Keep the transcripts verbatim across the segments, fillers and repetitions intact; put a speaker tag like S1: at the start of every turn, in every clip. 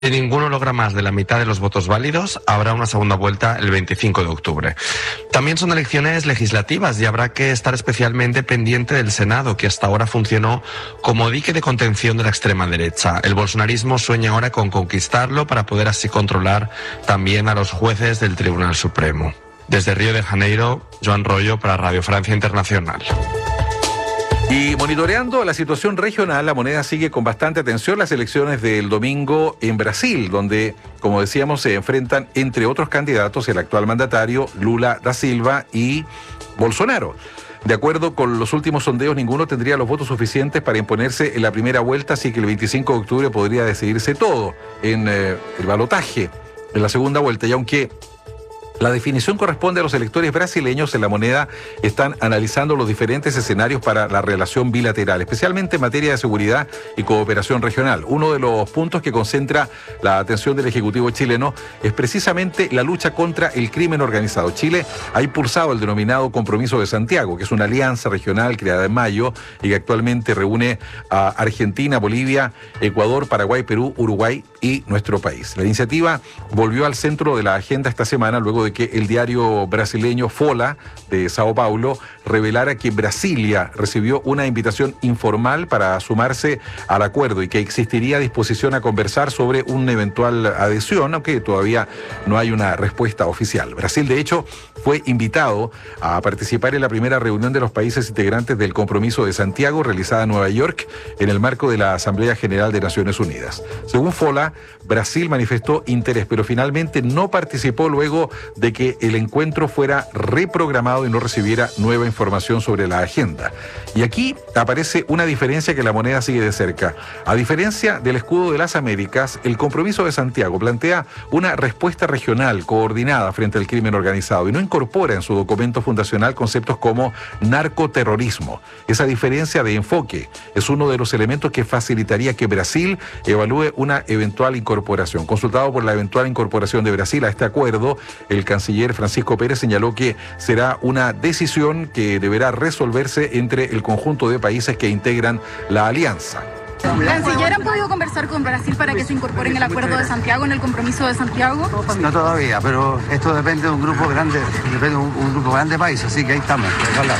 S1: Si ninguno logra más de la mitad de los votos válidos, habrá una segunda vuelta el veinticinco de octubre. También son elecciones legislativas y habrá que estar especialmente pendiente del Senado, que hasta ahora funcionó como dique de contención de la extrema derecha. El bolsonarismo sueña ahora con conquistarlo para poder así controlar también a los jueces del Tribunal Supremo. Desde Río de Janeiro, Joan Rollo para Radio Francia Internacional.
S2: Y monitoreando la situación regional, La Moneda sigue con bastante atención las elecciones del domingo en Brasil, donde, como decíamos, se enfrentan, entre otros candidatos, el actual mandatario Lula da Silva y Bolsonaro. De acuerdo con los últimos sondeos, ninguno tendría los votos suficientes para imponerse en la primera vuelta, así que el veinticinco de octubre podría decidirse todo en eh, el balotaje en la segunda vuelta. Y aunque la definición corresponde a los electores brasileños, en La Moneda están analizando los diferentes escenarios para la relación bilateral, especialmente en materia de seguridad y cooperación regional. Uno de los puntos que concentra la atención del Ejecutivo chileno es precisamente la lucha contra el crimen organizado. Chile ha impulsado el denominado Compromiso de Santiago, que es una alianza regional creada en mayo y que actualmente reúne a Argentina, Bolivia, Ecuador, Paraguay, Perú, Uruguay y nuestro país. La iniciativa volvió al centro de la agenda esta semana luego de que el diario brasileño Folha de Sao Paulo revelara que Brasilia recibió una invitación informal para sumarse al acuerdo y que existiría disposición a conversar sobre una eventual adhesión, aunque todavía no hay una respuesta oficial. Brasil, de hecho, fue invitado a participar en la primera reunión de los países integrantes del Compromiso de Santiago, realizada en Nueva York, en el marco de la Asamblea General de Naciones Unidas. Según Folha, Brasil manifestó interés, pero finalmente no participó luego de que el encuentro fuera reprogramado y no recibiera nueva información sobre la agenda. Y aquí aparece una diferencia que La Moneda sigue de cerca. A diferencia del Escudo de las Américas, el Compromiso de Santiago plantea una respuesta regional coordinada frente al crimen organizado y no incorpora en su documento fundacional conceptos como narcoterrorismo. Esa diferencia de enfoque es uno de los elementos que facilitaría que Brasil evalúe una eventual incorporación. Consultado por la eventual incorporación de Brasil a este acuerdo, el canciller Francisco Pérez señaló que será una decisión que deberá resolverse entre el conjunto de países que integran la alianza.
S3: ¿Canciller, han podido conversar con Brasil para que se incorpore en el Acuerdo de Santiago, en el Compromiso de Santiago?
S4: No todavía, pero esto depende de un grupo grande, depende de un, un grupo grande de países, así que ahí estamos. Ojalá.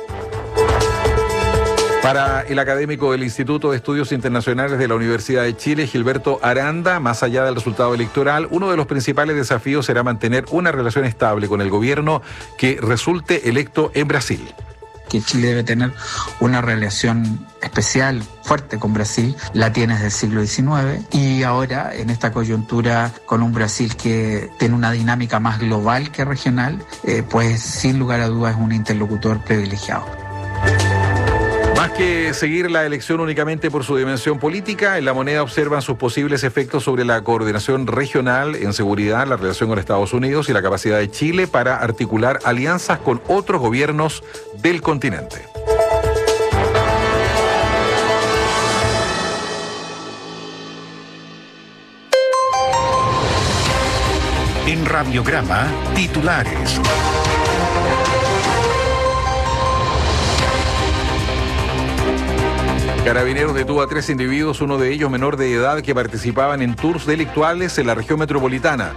S2: Para el académico del Instituto de Estudios Internacionales de la Universidad de Chile, Gilberto Aranda, más allá del resultado electoral, uno de los principales desafíos será mantener una relación estable con el gobierno que resulte electo en Brasil.
S5: Que Chile debe tener una relación especial, fuerte con Brasil, la tiene desde el siglo diecinueve, y ahora en esta coyuntura con un Brasil que tiene una dinámica más global que regional, eh, pues sin lugar a dudas es un interlocutor privilegiado.
S2: Más que seguir la elección únicamente por su dimensión política, en La Moneda observan sus posibles efectos sobre la coordinación regional en seguridad, la relación con Estados Unidos y la capacidad de Chile para articular alianzas con otros gobiernos del continente.
S6: En Radiograma, titulares.
S2: Carabineros detuvo a tres individuos, uno de ellos menor de edad, que participaban en tours delictuales en la región metropolitana.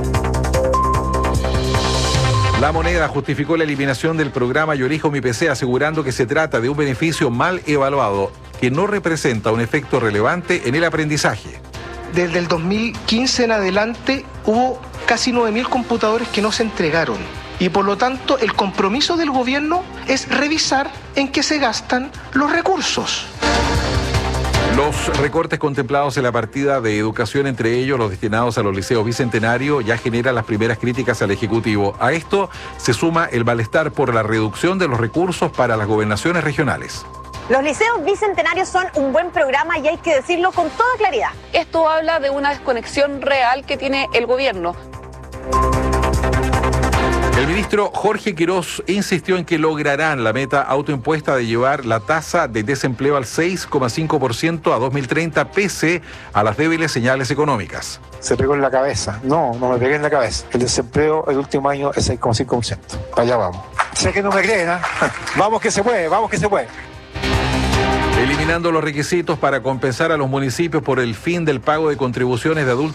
S2: La Moneda justificó la eliminación del programa Yo Elijo Mi P C, asegurando que se trata de un beneficio mal evaluado, que no representa un efecto relevante en el aprendizaje.
S7: Desde el dos mil quince en adelante hubo casi nueve mil computadores que no se entregaron. Y por lo tanto, el compromiso del gobierno es revisar en qué se gastan los recursos.
S2: Los recortes contemplados en la partida de educación, entre ellos los destinados a los liceos bicentenarios, ya generan las primeras críticas al Ejecutivo. A esto se suma el malestar por la reducción de los recursos para las gobernaciones regionales.
S8: Los liceos bicentenarios son un buen programa y hay que decirlo con toda claridad.
S9: Esto habla de una desconexión real que tiene el gobierno.
S2: El ministro Jorge Quirós insistió en que lograrán la meta autoimpuesta de llevar la tasa de desempleo al seis coma cinco por ciento a dos mil treinta, pese a las débiles señales económicas.
S10: Se pegó en la cabeza. No, no me pegué en la cabeza. El desempleo el último año es seis coma cinco por ciento. Para allá vamos. Sé que no me creen, ¿eh? Vamos que se puede, vamos que se puede.
S2: Eliminando los requisitos para compensar a los municipios por el fin del pago de contribuciones de adultos